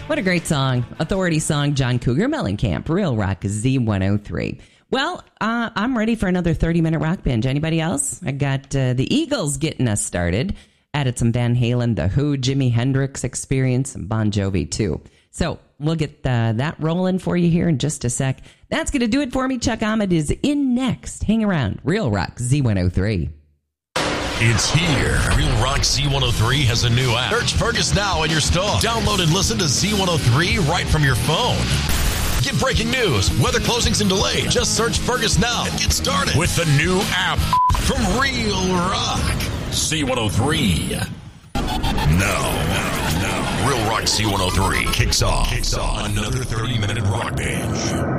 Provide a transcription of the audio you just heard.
What a great song. Authority song, John Cougar Mellencamp, Real Rock Z103. Well, I'm ready for another 30-minute rock binge. Anybody else? I got the Eagles getting us started. Added some Van Halen, The Who, Jimi Hendrix Experience, and Bon Jovi, too. So we'll get that rolling for you here in just a sec. That's going to do it for me. Chuck Ahmed is in next. Hang around. Real Rock Z103. It's here. Real Rock Z103 has a new app. Search Fergus Now in your store. Download and listen to Z103 right from your phone. Get breaking news, weather closings and delays. Just search Fergus Now and get started with the new app from Real Rock Z103. Now, Real Rock Z103 kicks off another 30-minute rock binge.